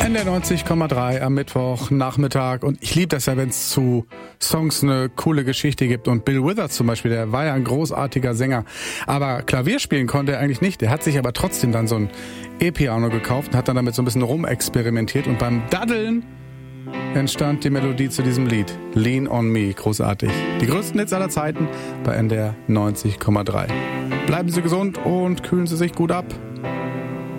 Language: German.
NDR 90,3 am Mittwochnachmittag. Und ich liebe das ja, wenn es zu Songs eine coole Geschichte gibt. Und Bill Withers zum Beispiel, der war ja ein großartiger Sänger. Aber Klavier spielen konnte er eigentlich nicht. Der hat sich aber trotzdem dann so ein E-Piano gekauft und hat dann damit so ein bisschen rumexperimentiert. Und beim Daddeln entstand die Melodie zu diesem Lied. Lean on Me, großartig. Die größten Hits aller Zeiten bei NDR 90,3. Bleiben Sie gesund und kühlen Sie sich gut ab.